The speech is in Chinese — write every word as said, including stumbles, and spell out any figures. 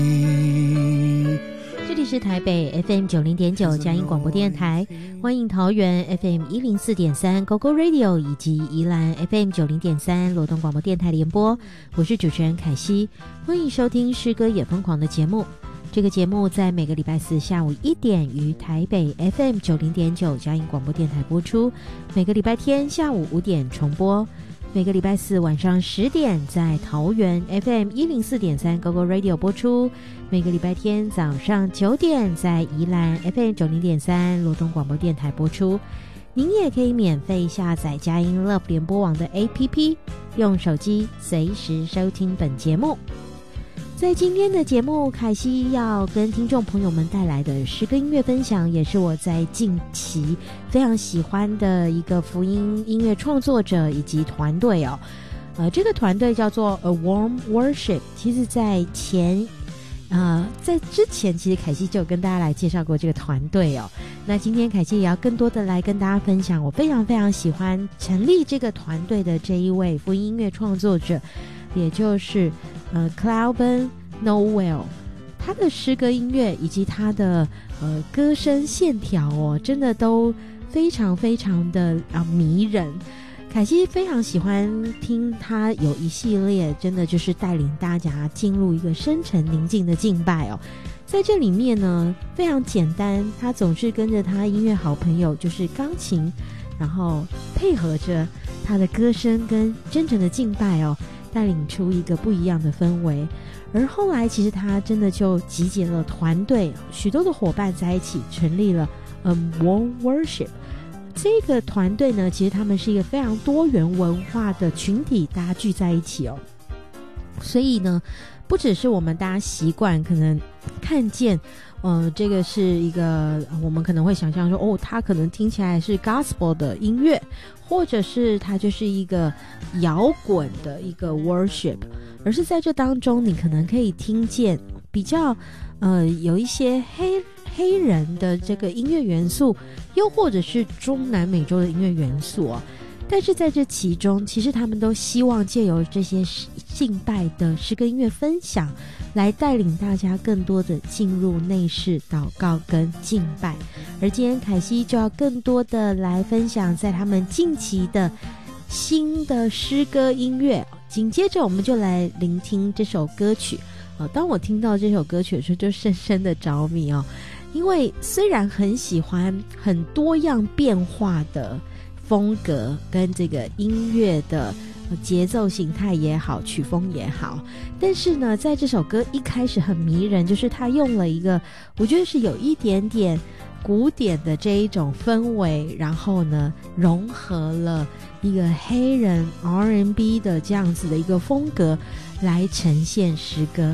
这里是台北 F M 九零点九佳音广播电台，欢迎桃园 F M 一零四点三 Go Go Radio 以及宜兰 F M 九零点三罗东广播电台联播，我是主持人凯西，欢迎收听诗歌也疯狂的节目。这个节目在每个礼拜四下午一点于台北 F M 九零点九佳音广播电台播出，每个礼拜天下午五点重播，每个礼拜四晚上十点在桃园 F M 一零四点三 Go Go Radio 播出，每个礼拜天早上九点在宜兰 F M 九零点三罗东广播电台播出。您也可以免费下载佳音 Love 联播网的 A P P， 用手机随时收听本节目。在今天的节目，凯西要跟听众朋友们带来的诗歌音乐分享，也是我在近期非常喜欢的一个福音音乐创作者以及团队哦。呃，这个团队叫做 A Warm Worship。其实，在前呃在之前，其实凯西就有跟大家来介绍过这个团队哦。那今天凯西也要更多的来跟大家分享，我非常非常喜欢成立这个团队的这一位福音音乐创作者，也就是呃 Cloven Noel。 他的诗歌音乐以及他的呃歌声线条哦，真的都非常非常的啊迷人。凯西非常喜欢听他有一系列，真的就是带领大家进入一个深沉宁静的敬拜哦。在这里面呢，非常简单，他总是跟着他音乐好朋友，就是钢琴，然后配合着他的歌声跟真诚的敬拜哦，带领出一个不一样的氛围。而后来其实他真的就集结了团队，许多的伙伴在一起成立了 A Warm Worship。 这个团队呢，其实他们是一个非常多元文化的群体，大家聚在一起哦。所以呢，不只是我们大家习惯可能看见呃，这个是一个我们可能会想象说，哦，它可能听起来是 gospel 的音乐，或者是它就是一个摇滚的一个 worship， 而是在这当中你可能可以听见比较呃有一些黑黑人的这个音乐元素，又或者是中南美洲的音乐元素哦。但是在这其中，其实他们都希望借由这些敬拜的诗歌音乐分享，来带领大家更多的进入内室祷告跟敬拜。而今天凯西就要更多的来分享在他们近期的新的诗歌音乐。紧接着我们就来聆听这首歌曲、呃、当我听到这首歌曲的时候，就深深的着迷哦。因为虽然很喜欢很多样变化的风格跟这个音乐的节奏形态也好，曲风也好，但是呢，在这首歌一开始很迷人，就是他用了一个我觉得是有一点点古典的这一种氛围，然后呢融合了一个黑人 R and B 的这样子的一个风格来呈现诗歌。